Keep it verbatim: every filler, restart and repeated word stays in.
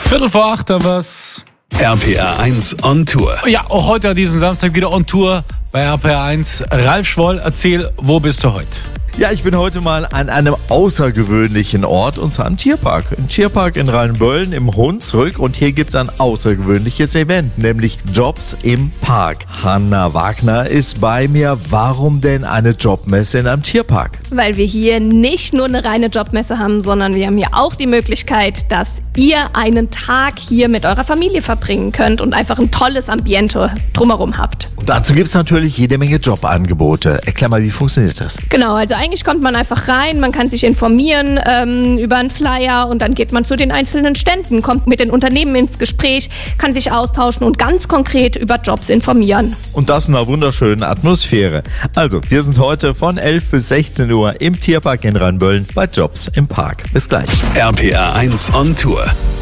Viertel vor acht haben wir's. R P R eins on Tour. Ja, auch heute an diesem Samstag wieder on Tour bei R P R eins. Ralf Schwoll, erzähl, wo bist du heute? Ja, ich bin heute mal an einem außergewöhnlichen Ort, und zwar im Tierpark. Im Tierpark in Rheinböllen im Hunsrück, und hier gibt's ein außergewöhnliches Event, nämlich Jobs im Park. Hanna Wagner ist bei mir. Warum denn eine Jobmesse in einem Tierpark? Weil wir hier nicht nur eine reine Jobmesse haben, sondern wir haben hier auch die Möglichkeit, dass ihr einen Tag hier mit eurer Familie verbringen könnt und einfach ein tolles Ambiente drumherum habt. Und dazu gibt's natürlich jede Menge Jobangebote. Erklär mal, wie funktioniert das? Genau, also eigentlich kommt man einfach rein, man kann sich informieren ähm, über einen Flyer, und dann geht man zu den einzelnen Ständen, kommt mit den Unternehmen ins Gespräch, kann sich austauschen und ganz konkret über Jobs informieren. Und das in einer wunderschönen Atmosphäre. Also, wir sind heute von elf bis sechzehn Uhr im Tierpark in Rheinböllen bei Jobs im Park. Bis gleich. R P R eins on Tour.